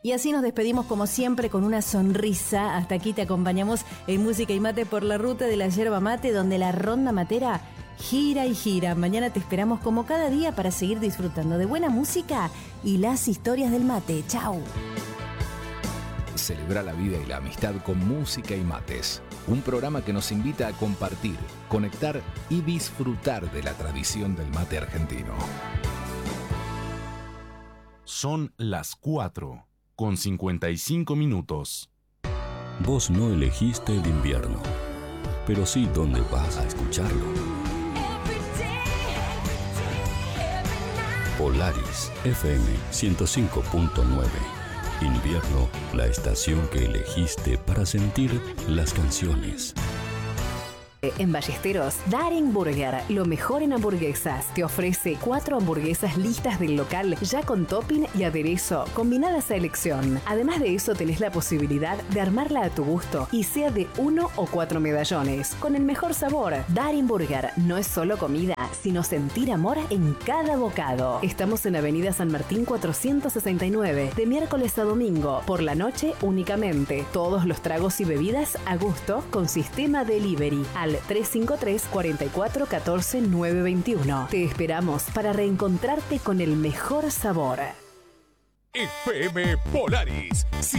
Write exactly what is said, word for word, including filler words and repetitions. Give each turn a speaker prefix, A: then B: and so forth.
A: Y así nos despedimos como siempre con una sonrisa. Hasta aquí te acompañamos en Música y Mate por la ruta de la yerba mate, donde la ronda matera gira y gira. Mañana te esperamos como cada día para seguir disfrutando de buena música y las historias del mate. ¡Chau!
B: Celebra la vida y la amistad con Música y Mates. Un programa que nos invita a compartir, conectar y disfrutar de la tradición del mate argentino.
C: Son las cuatro con cincuenta y cinco minutos.
D: Vos no elegiste el invierno, pero sí dónde vas a escucharlo. Polaris F M ciento cinco punto nueve. Invierno, la estación que elegiste para sentir las canciones.
E: En Ballesteros, Daring Burger, lo mejor en hamburguesas. Te ofrece cuatro hamburguesas listas del local, ya con topping y aderezo, combinadas a elección. Además de eso, tenés la posibilidad de armarla a tu gusto y sea de uno o cuatro medallones, con el mejor sabor. Daring Burger no es solo comida, sino sentir amor en cada bocado. Estamos en Avenida San Martín cuatrocientos sesenta y nueve, de miércoles a domingo, por la noche únicamente. Todos los tragos y bebidas a gusto con sistema delivery al tres cinco tres, cuatro cuatro, uno cuatro, nueve dos uno. Te esperamos para reencontrarte con el mejor sabor.
C: F M Polaris